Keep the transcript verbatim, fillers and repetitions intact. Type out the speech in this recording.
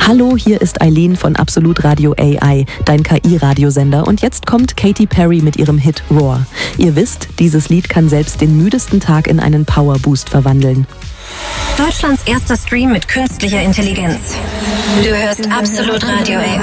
Hallo, hier ist Eileen von Absolut Radio A I, dein K I-Radiosender. Und jetzt kommt Katy Perry mit ihrem Hit Roar. Ihr wisst, dieses Lied kann selbst den müdesten Tag in einen Powerboost verwandeln. Deutschlands erster Stream mit künstlicher Intelligenz. Du hörst Absolut Radio A I.